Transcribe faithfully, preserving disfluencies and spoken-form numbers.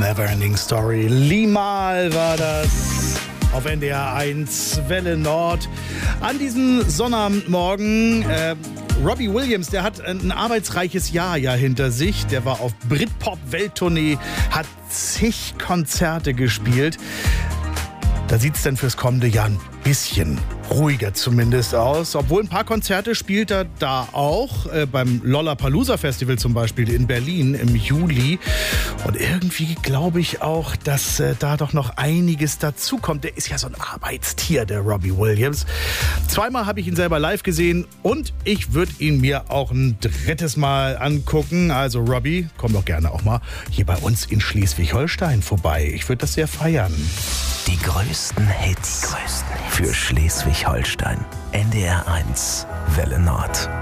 Neverending Story. Limahl war das auf N D R eins, Welle Nord. An diesem Sonnabendmorgen, äh, Robbie Williams, der hat ein arbeitsreiches Jahr ja hinter sich. Der war auf Britpop-Welttournee, hat zig Konzerte gespielt. Da sieht es dann fürs kommende Jahr ein bisschen ruhiger zumindest aus. Obwohl ein paar Konzerte spielt er da auch. Äh, beim Lollapalooza Festival zum Beispiel in Berlin im Juli. Und irgendwie glaube ich auch, dass äh, da doch noch einiges dazukommt. Der ist ja so ein Arbeitstier, der Robbie Williams. Zweimal habe ich ihn selber live gesehen und ich würde ihn mir auch ein drittes Mal angucken. Also Robbie, komm doch gerne auch mal hier bei uns in Schleswig-Holstein vorbei. Ich würde das sehr feiern. Die größten Hits, Die größten Hits. Für Schleswig-Holstein. N D R eins, Welle Nord.